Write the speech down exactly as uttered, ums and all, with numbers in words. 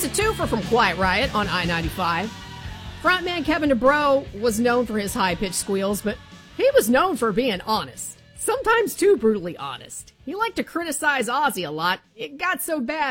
It's a twofer from Quiet Riot on I ninety-five. Frontman Kevin DuBrow was known for his high-pitched squeals, but he was known for being honest. Sometimes too brutally honest. He liked to criticize Ozzy a lot. It got so bad